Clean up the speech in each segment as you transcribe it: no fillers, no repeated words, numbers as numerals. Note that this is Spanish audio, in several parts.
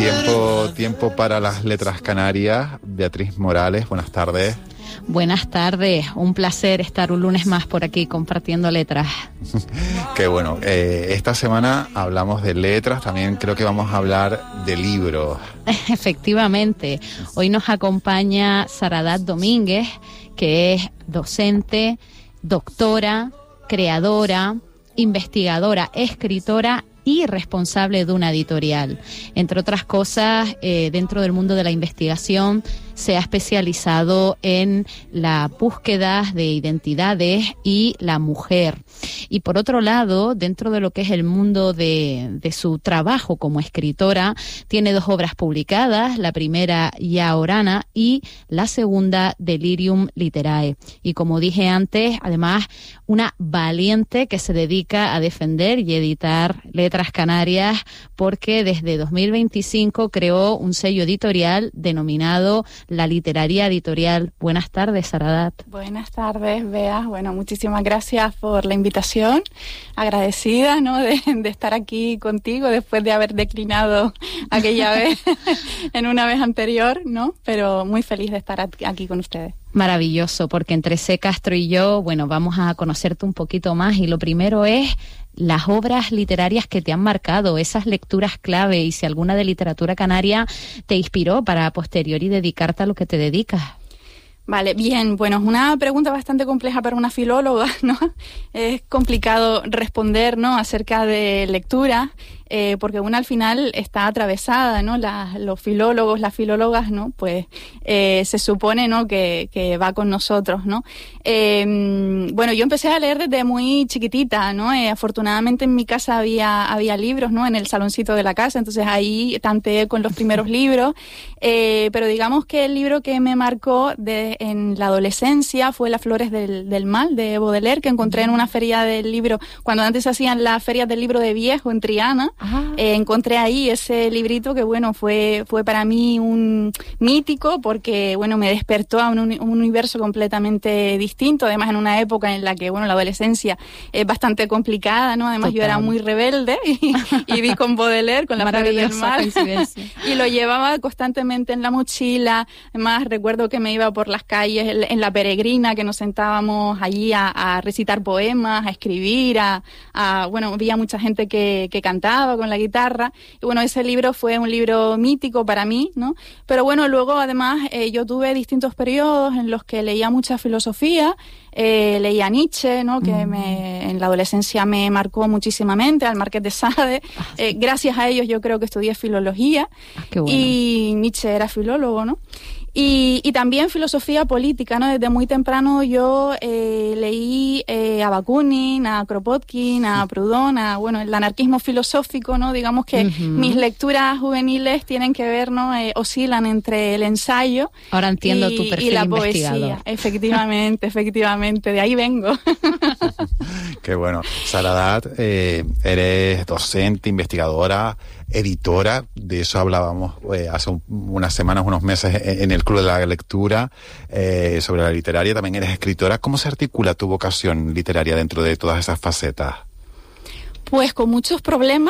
Tiempo para las letras canarias. Beatriz Morales, buenas tardes. Buenas tardes, un placer estar un lunes más por aquí compartiendo letras. Qué bueno, esta semana hablamos de letras, también creo que vamos a hablar de libros. Efectivamente, hoy nos acompaña Saradat Domínguez, que es docente, doctora, creadora, investigadora, escritora y responsable de una editorial. Entre otras cosas, dentro del mundo de la investigación, se ha especializado en la búsqueda de identidades y la mujer. Y por otro lado, dentro de lo que es el mundo de su trabajo como escritora, tiene 2 obras publicadas, la primera Ya Orana y la segunda Delirium Literae. Y como dije antes, además, una valiente que se dedica a defender y editar letras canarias, porque desde 2025 creó un sello editorial denominado La Literaria Editorial. Buenas tardes, Saradat. Buenas tardes, Bea. Bueno, muchísimas gracias por la invitación. Agradecida, ¿no?, de estar aquí contigo después de haber declinado aquella vez en una vez anterior, ¿no? Pero muy feliz de estar aquí con ustedes. Maravilloso, porque entre C. Castro y yo, bueno, vamos a conocerte un poquito más, y lo primero es las obras literarias que te han marcado, esas lecturas clave, y si alguna de literatura canaria te inspiró para posteriori dedicarte a lo que te dedicas. Vale, bien, bueno, es una pregunta bastante compleja para una filóloga, ¿no? Es complicado responder, ¿no?, acerca de lectura, porque una al final está atravesada, ¿no? Los filólogos, las filólogas, ¿no?, pues se supone, ¿no?, que va con nosotros, ¿no? Bueno, yo empecé a leer desde muy chiquitita, ¿no? Afortunadamente en mi casa había libros, ¿no?, en el saloncito de la casa, entonces ahí tanteé con los primeros libros, pero digamos que el libro que me marcó en la adolescencia fue Las flores del mal, de Baudelaire, que encontré en una feria del libro, cuando antes se hacían las ferias del libro de viejo en Triana. Encontré ahí ese librito que, bueno, fue para mí un mítico, porque, bueno, me despertó a un universo completamente distinto, además en una época en la que, bueno, la adolescencia es bastante complicada, ¿no? Además, total, yo era muy rebelde y vi con Baudelaire, con Las flores del mal, y lo llevaba constantemente en la mochila. Además, recuerdo que me iba por las calles en La Peregrina, que nos sentábamos allí a recitar poemas, a escribir, bueno, había mucha gente que cantaba con la guitarra, y bueno, ese libro fue un libro mítico para mí, ¿no? Pero bueno, luego además yo tuve distintos periodos en los que leía mucha filosofía, leía Nietzsche, ¿no?, que en la adolescencia me marcó muchísimamente, al Marqués de Sade. Gracias a ellos yo creo que estudié filología. Qué bueno. Y Nietzsche era filólogo, ¿no? Y también filosofía política, ¿no? Desde muy temprano yo leí a Bakunin, a Kropotkin, a Proudhon, bueno, el anarquismo filosófico, ¿no? Digamos que mis lecturas juveniles tienen que ver, ¿no? Oscilan entre el ensayo. Ahora entiendo tu perfil y la investigador. Poesía. Efectivamente, de ahí vengo. Qué bueno. Saradat, eres docente, investigadora, editora, de eso hablábamos hace unas semanas, unos meses en el Club de la Lectura, sobre la literaria. También eres escritora. ¿Cómo se articula tu vocación literaria dentro de todas esas facetas? Pues con muchos problemas.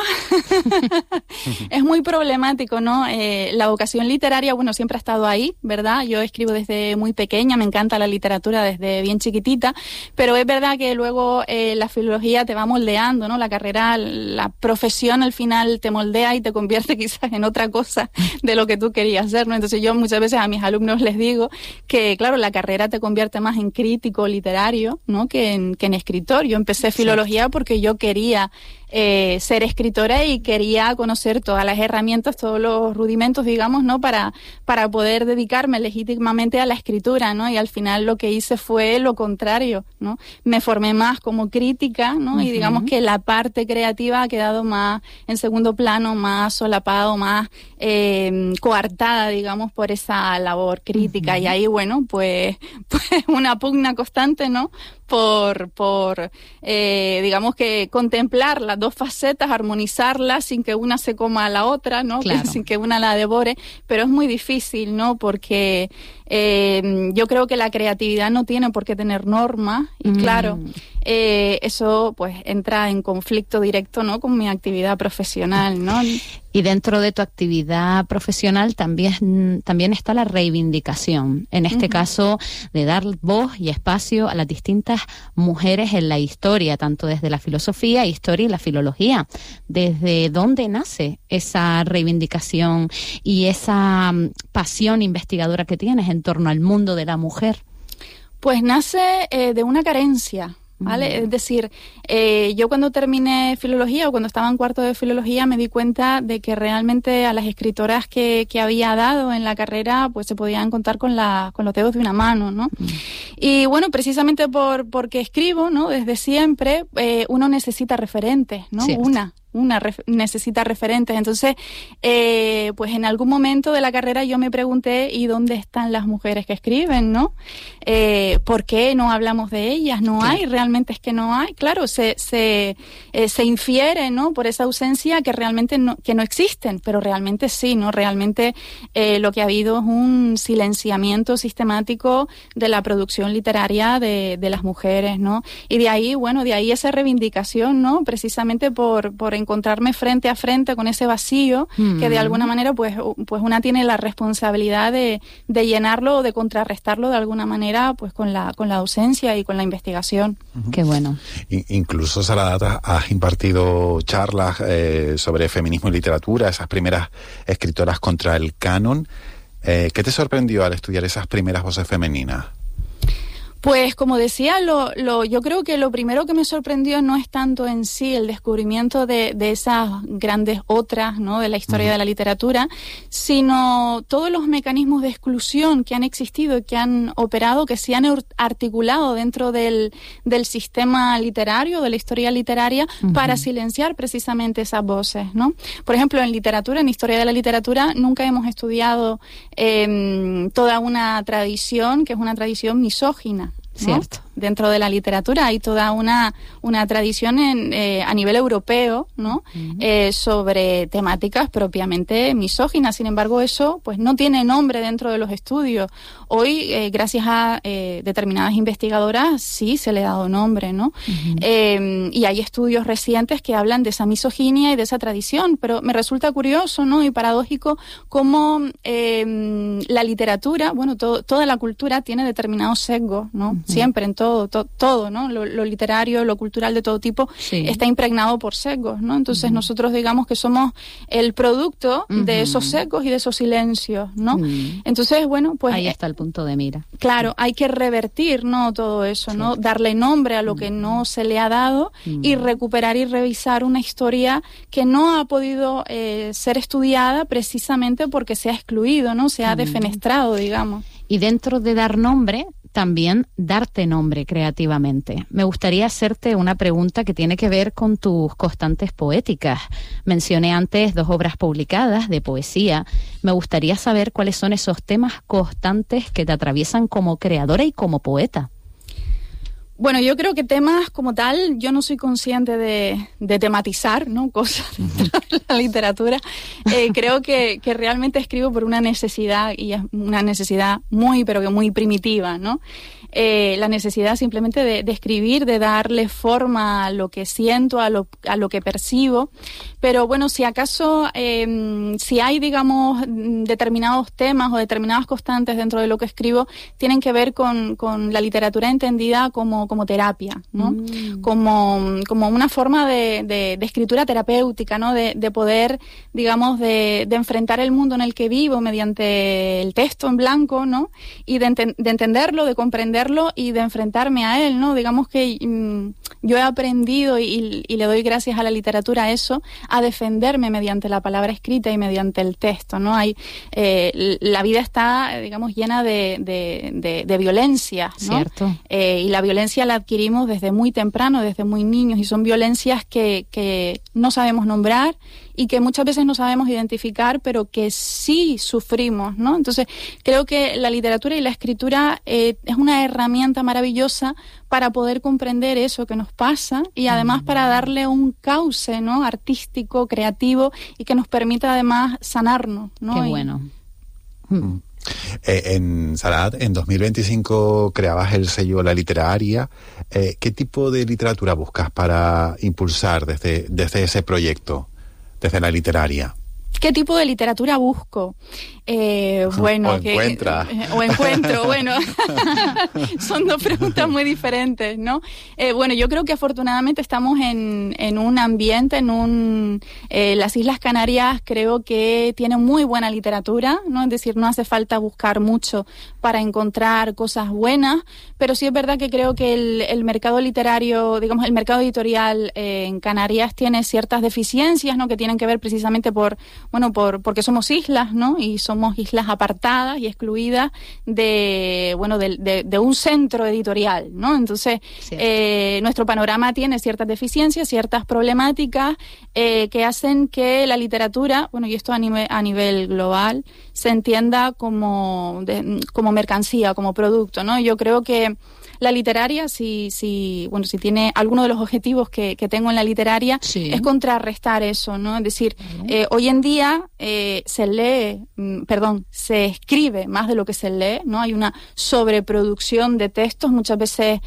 Es muy problemático, ¿no? La vocación literaria, bueno, siempre ha estado ahí, ¿verdad? Yo escribo desde muy pequeña, me encanta la literatura desde bien chiquitita, pero es verdad que luego la filología te va moldeando, ¿no? La carrera, la profesión al final te moldea y te convierte quizás en otra cosa de lo que tú querías ser, ¿no? Entonces yo muchas veces a mis alumnos les digo que, claro, la carrera te convierte más en crítico literario, ¿no?, que en escritor. Yo empecé filología porque yo quería ser escritora y quería conocer todas las herramientas, todos los rudimentos, digamos, ¿no?, para poder dedicarme legítimamente a la escritura, ¿no? Y al final lo que hice fue lo contrario, ¿no? Me formé más como crítica, ¿no? Y digamos que la parte creativa ha quedado más en segundo plano, más solapado, más coartada, digamos, por esa labor crítica. Y ahí, bueno, pues una pugna constante, ¿no?, por digamos que contemplar las dos facetas, armonizarlas sin que una se coma a la otra, ¿no? Claro. Sin que una la devore, pero es muy difícil, ¿no? Porque yo creo que la creatividad no tiene por qué tener normas y claro, eso pues entra en conflicto directo, ¿no?, con mi actividad profesional, ¿no? Y dentro de tu actividad profesional también está la reivindicación, en este caso de dar voz y espacio a las distintas mujeres en la historia, tanto desde la filosofía, historia y la filología. ¿Desde dónde nace esa reivindicación y esa pasión investigadora que tienes en torno al mundo de la mujer? Pues nace de una carencia, ¿vale? Es decir, yo cuando terminé filología o cuando estaba en cuarto de filología me di cuenta de que realmente a las escritoras que había dado en la carrera pues se podían contar con los dedos de una mano, ¿no? Y bueno, precisamente porque escribo, ¿no?, desde siempre, uno necesita referentes, ¿no? Cierto. Necesita referentes. Entonces, pues en algún momento de la carrera yo me pregunté, ¿y dónde están las mujeres que escriben, no? ¿Por qué no hablamos de ellas? ¿No hay? ¿Realmente es que no hay? Claro, se infiere, ¿no?, por esa ausencia que realmente no existen, pero realmente sí, ¿no? Realmente lo que ha habido es un silenciamiento sistemático de la producción literaria de las mujeres, ¿no? Y de ahí esa reivindicación, ¿no?, precisamente por encontrarme frente a frente con ese vacío que de alguna manera pues una tiene la responsabilidad de llenarlo o de contrarrestarlo de alguna manera pues con la ausencia y con la investigación. Qué bueno. Incluso, Saradat, has impartido charlas sobre feminismo y literatura, esas primeras escritoras contra el canon. ¿Qué te sorprendió al estudiar esas primeras voces femeninas? Pues como decía, yo creo que lo primero que me sorprendió no es tanto en sí el descubrimiento de esas grandes otras, ¿no?, de la historia de la literatura, sino todos los mecanismos de exclusión que han existido y que han operado, que se han articulado dentro del sistema literario, de la historia literaria, para silenciar precisamente esas voces, ¿no? Por ejemplo, en literatura, en historia de la literatura, nunca hemos estudiado toda una tradición que es una tradición misógina, ¿no? Cierto. Dentro de la literatura hay toda una tradición a nivel europeo, ¿no? Sobre temáticas propiamente misóginas. Sin embargo, eso pues no tiene nombre dentro de los estudios. Hoy, gracias a determinadas investigadoras, sí se le ha dado nombre, ¿no? Y hay estudios recientes que hablan de esa misoginia y de esa tradición, pero me resulta curioso, ¿no?, y paradójico cómo la literatura, bueno, toda la cultura tiene determinados sesgos, ¿no? Siempre en todo, ¿no? Lo literario, lo cultural de todo tipo está impregnado por sesgos, ¿no? Entonces nosotros digamos que somos el producto de esos sesgos y de esos silencios, ¿no? Entonces, bueno, pues ahí está el punto de mira. Claro, hay que revertir, ¿no?, todo eso, ¿no? Darle nombre a lo que no se le ha dado y recuperar y revisar una historia que no ha podido ser estudiada precisamente porque se ha excluido, ¿no? Se ha defenestrado, digamos. Y dentro de dar nombre, también darte nombre creativamente. Me gustaría hacerte una pregunta que tiene que ver con tus constantes poéticas. Mencioné antes 2 obras publicadas de poesía. Me gustaría saber cuáles son esos temas constantes que te atraviesan como creadora y como poeta. Bueno, yo creo que temas como tal, yo no soy consciente de tematizar, ¿no?, cosas de la literatura. Creo que realmente escribo por una necesidad, y es una necesidad muy, pero que muy primitiva, ¿no? La necesidad simplemente de escribir, de darle forma a lo que siento, a lo que percibo. Pero bueno, si acaso, si hay, digamos, determinados temas o determinadas constantes dentro de lo que escribo, tienen que ver con la literatura entendida como terapia, ¿no? Como una forma de escritura terapéutica, ¿no? De poder, digamos, de enfrentar el mundo en el que vivo mediante el texto en blanco, ¿no? Y de entenderlo, de comprenderlo y de enfrentarme a él, ¿no? Digamos que yo he aprendido y le doy gracias a la literatura a eso, a defenderme mediante la palabra escrita y mediante el texto, ¿no? La vida está, digamos, llena de violencia, ¿no? Cierto. Y la violencia la adquirimos desde muy temprano, desde muy niños, y son violencias que no sabemos nombrar y que muchas veces no sabemos identificar, pero que sí sufrimos, ¿no? Entonces, creo que la literatura y la escritura es una herramienta maravillosa para poder comprender eso que nos pasa y además para darle un cauce, ¿no?, artístico, creativo, y que nos permita además sanarnos, ¿no? Qué bueno. En Saradat, en 2025 creabas el sello La Literaria. ¿Qué tipo de literatura buscas para impulsar desde ese proyecto, desde La Literaria? ¿Qué tipo de literatura busco? Bueno, o encuentro, bueno, son dos preguntas muy diferentes, ¿no? Bueno, yo creo que afortunadamente estamos en un ambiente, las Islas Canarias creo que tienen muy buena literatura, ¿no? Es decir, no hace falta buscar mucho para encontrar cosas buenas, pero sí es verdad que creo que el mercado literario, digamos, el mercado editorial en Canarias tiene ciertas deficiencias, ¿no? Que tienen que ver precisamente porque somos islas, ¿no? Y somos islas apartadas y excluidas de un centro editorial, ¿no? Entonces, nuestro panorama tiene ciertas deficiencias, ciertas problemáticas que hacen que la literatura, y esto a nivel global, se entienda como mercancía, como producto, ¿no? Yo creo que la literaria, si tiene alguno de los objetivos que tengo en la literaria, es contrarrestar eso, ¿no? Es decir, hoy en día se escribe más de lo que se lee, ¿no? Hay una sobreproducción de textos, muchas veces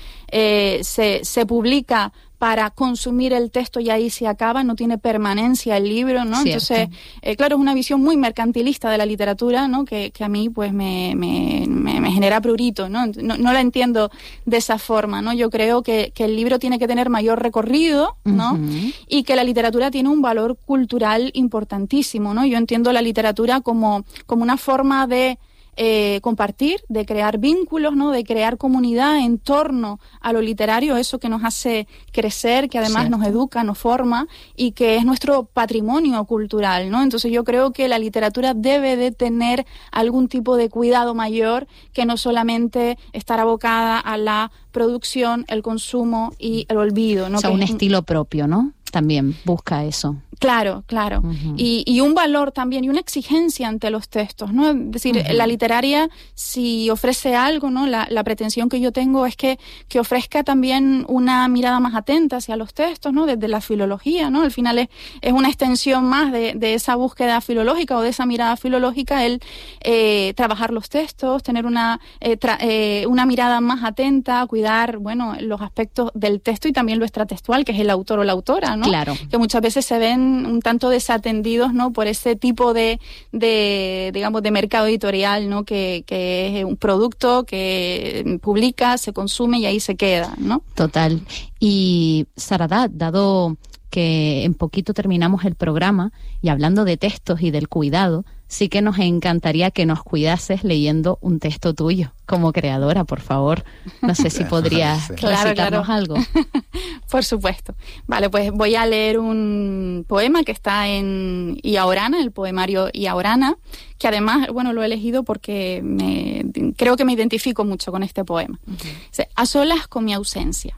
se publica para consumir el texto y ahí se acaba, no tiene permanencia el libro, ¿no? Cierto. Entonces, claro, es una visión muy mercantilista de la literatura, ¿no? Que a mí pues me genera prurito, ¿no? No la entiendo de esa forma, ¿no? Yo creo que el libro tiene que tener mayor recorrido, ¿no? Uh-huh. Y que la literatura tiene un valor cultural importantísimo, ¿no? Yo entiendo la literatura como una forma de compartir, de crear vínculos, ¿no? De crear comunidad en torno a lo literario, eso que nos hace crecer, que además nos educa, nos forma y que es nuestro patrimonio cultural, ¿no? Entonces yo creo que la literatura debe de tener algún tipo de cuidado mayor que no solamente estar abocada a la producción, el consumo y el olvido, ¿no? O sea, un estilo propio, ¿no? También busca eso. Claro. Uh-huh. Y un valor también y una exigencia ante los textos, ¿no? Es decir, uh-huh. La literaria, si ofrece algo, ¿no? La pretensión que yo tengo es que ofrezca también una mirada más atenta hacia los textos, ¿no? Desde la filología, ¿no? Al final es una extensión más de esa búsqueda filológica o de esa mirada filológica, el trabajar los textos, tener una mirada más atenta, cuidar, los aspectos del texto y también lo extratextual, que es el autor o la autora, ¿no? Claro. Que muchas veces se ven un tanto desatendidos, ¿no? Por ese tipo de mercado editorial, ¿no? Que es un producto que publica, se consume y ahí se queda, ¿no? Total. Y Saradat, dado que en poquito terminamos el programa y hablando de textos y del cuidado, sí que nos encantaría que nos cuidases leyendo un texto tuyo como creadora, por favor. No sé si podrías recitarnos algo. Por supuesto. Vale, pues voy a leer un poema que está en Iaorana, el poemario Iaorana, que además, lo he elegido porque creo que me identifico mucho con este poema. Uh-huh. Dice, a solas con mi ausencia.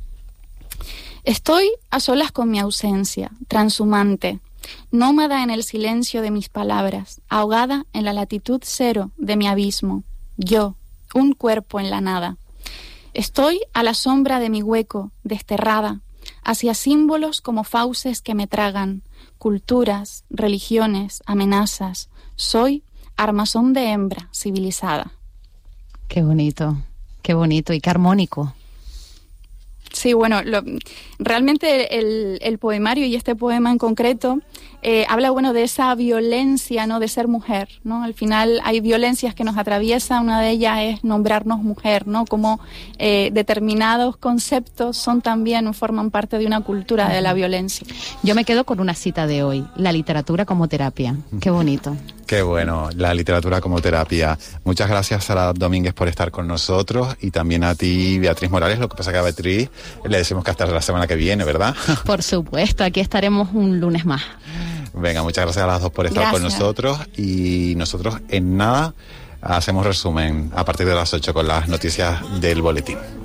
Estoy a solas con mi ausencia, transhumante, nómada en el silencio de mis palabras, ahogada en la latitud cero de mi abismo, yo, un cuerpo en la nada. Estoy a la sombra de mi hueco, desterrada, hacia símbolos como fauces que me tragan, culturas, religiones, amenazas. Soy armazón de hembra civilizada. Qué bonito y qué armónico. Sí, realmente el poemario y este poema en concreto habla, de esa violencia, ¿no? De ser mujer, ¿no? Al final hay violencias que nos atraviesan, una de ellas es nombrarnos mujer, ¿no? Como determinados conceptos forman parte de una cultura de la violencia. Yo me quedo con una cita de hoy, la literatura como terapia. Qué bonito. Qué bueno, la literatura como terapia. Muchas gracias, Saradat Domínguez, por estar con nosotros y también a ti, Beatriz Morales. Lo que pasa que a Beatriz le decimos que hasta la semana que viene, ¿verdad? Por supuesto, aquí estaremos un lunes más. Venga, muchas gracias a las dos por estar con nosotros y nosotros en nada hacemos resumen a partir de las 8 con las noticias del boletín.